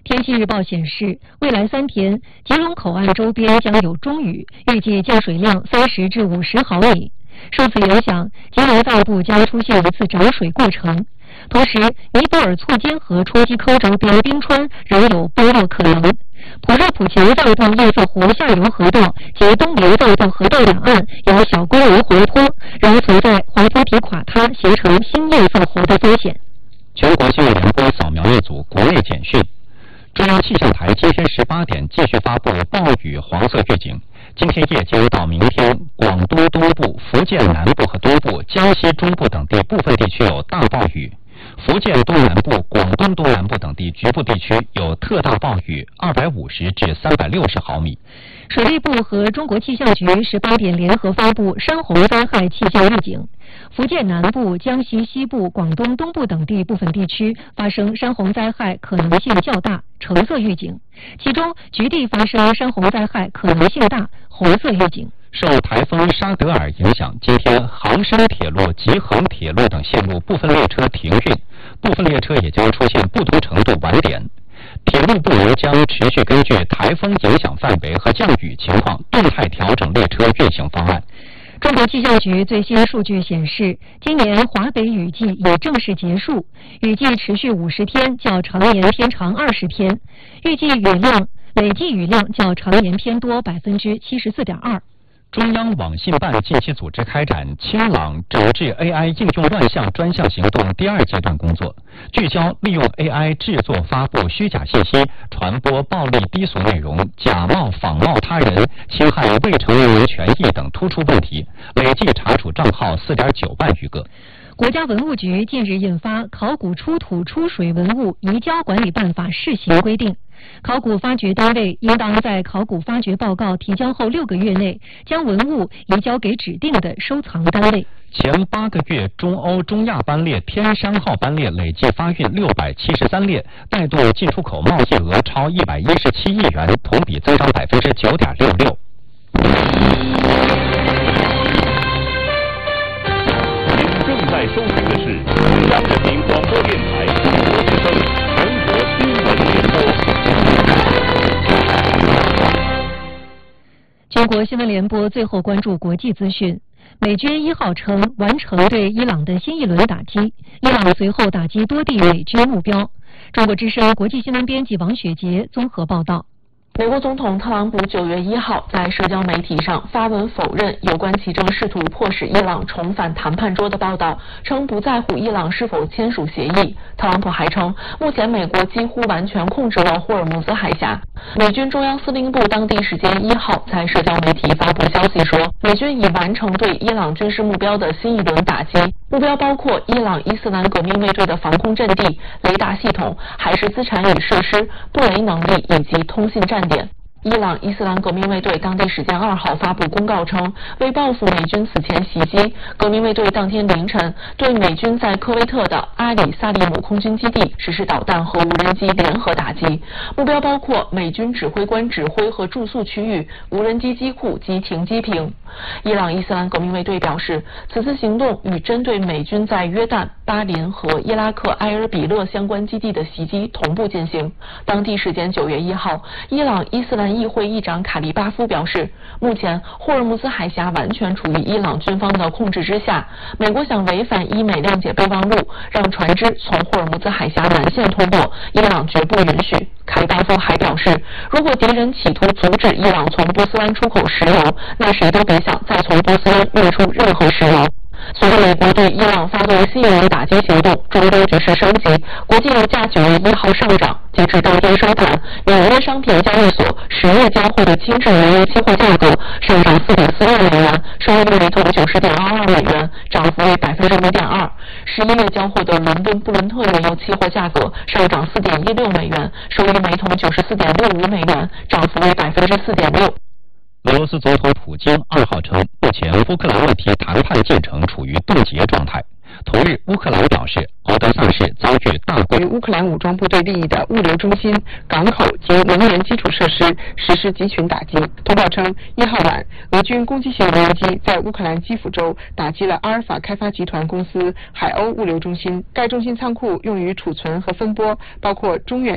天气预报显示，未来3天，吉隆口岸周边将有中雨，预计降水量30至50毫米。受此影响，吉隆道部将出现一次涨水过程。同时，尼泊尔错尖河戳击沟周边冰川仍有崩落可能。普热普琴道部夜色湖下游河道及东流道到河道两岸有小规模滑坡，仍存在滑坡体垮塌形成新夜色湖的风险。 全国新闻联播扫描一组国内简讯。中央气象台今天18点继续发布暴雨黄色预警。今天夜间到明天，广东东部、福建南部和东部、江西中部等地部分地区有大暴雨。福建东南部、广东东南部等地局部地区有特大暴雨，250至360毫米。 水利部和中国气象局18点联合发布山洪灾害气象预警。福建南部、江西西部、广东东部等地部分地区发生山洪灾害可能性较大，橙色预警。其中，局地发生山洪灾害可能性大，红色预警。 受台风沙德尔影响，今天杭深铁路、吉恒铁路等线路部分列车停运，部分列车也将出现不同程度晚点。铁路部门将持续根据台风影响范围和降雨情况，动态调整列车运行方案。 中国气象局最新数据显示，今年华北雨季已正式结束，雨季持续50天，较常年偏长20天，累计雨量较常年偏多74.2%。 中央网信办近期组织开展清朗整治 AI 应用乱象专项行动第2阶段工作，聚焦利用 AI 制作发布虚假信息、传播暴力低俗内容、假冒仿冒他人、侵害未成年人权益等突出问题，累计查处账号4.9万余个。 国家文物局近日印发《考古出土出水文物移交管理办法》试行规定，考古发掘单位应当在考古发掘报告提交后6个月内，将文物移交给指定的收藏单位。 前8个月，中欧中亚班列天山号班列累计发运673列，带动进出口贸易额超117亿元，同比增长9.66%。 正在收听的是中央人民广播电台中国之声全国新闻联播。 全国新闻联播最后关注国际资讯。美军1号称完成对伊朗的新一轮打击，伊朗随后打击多地美军目标。中国之声国际新闻编辑王雪杰综合报道。 美国总统特朗普9月1号在社交媒体上发文否认有关其正试图迫使伊朗重返谈判桌的报道，称不在乎伊朗是否签署协议。特朗普还称，目前美国几乎完全控制了霍尔木兹海峡。美军中央司令部当地时间1号在社交媒体发布消息说，美军已完成对伊朗军事目标的新一轮打击，目标包括伊朗伊斯兰革命卫队的防空阵地、雷达系统、海事资产与设施、布雷能力以及通信站点。伊朗伊斯兰革命卫队当地时间2号发布公告称，为报复美军此前袭击，革命卫队当天凌晨对美军在科威特的阿里萨利姆空军基地实施导弹和无人机联合打击，目标包括美军指挥官指挥和住宿区域、无人机机库及停机坪。伊朗伊斯兰革命卫队表示，此次行动与针对美军在约旦、巴林和伊拉克埃尔比勒相关基地的袭击同步进行。当地时间9月1号，伊朗伊斯兰议会议长卡利巴夫表示，目前霍尔木兹海峡完全处于伊朗军方的控制之下，美国想违反伊美谅解备忘录，让船只从霍尔木兹海峡南线通过，伊朗绝不允许。卡利巴夫还表示，如果敌人企图阻止伊朗从波斯湾出口石油，那谁都别想再从波斯湾运出任何石油。随着美国对伊朗发动新一轮打击行动，中东局势升级，国际油价9月1号上涨。截至当天收盘，纽约商品交易所10月交货的轻质原油期货价格上涨4.46美元，收益率为90.22美元，涨幅为5.2%。11月交货的伦敦布伦特原油期货价格上涨4.16美元，收益率为94.65美元，涨幅为4.6%。 俄罗斯总统普京2号称，目前乌克兰问题谈判进程处于冻结状态。同日，乌克兰表示，敖德萨市遭遇大规乌克兰武装部队利益的物流中心、港口及能源基础设施实施集群打击。通报称，1号晚，俄军攻击型无人机在乌克兰基辅州打击了阿尔法开发集团公司海鸥物流中心。该中心仓库用于储存和分拨包括中远